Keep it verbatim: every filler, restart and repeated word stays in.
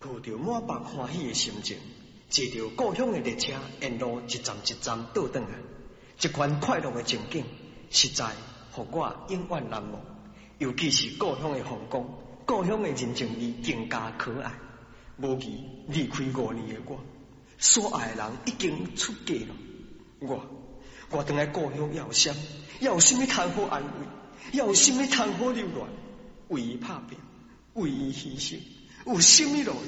抱着满腹欢喜的心情，坐着故乡的列车，沿路一站一站倒转来，这款快乐的情景，实在让我永远难忘。尤其是故乡的风光，故乡的人情味更加可爱。无疑离开五年的我，所爱的人已经出嫁了。我，我回来故乡要啥？要有什么通好安慰？要有什么通好留恋？为伊拍拼，为伊牺牲，有什么路？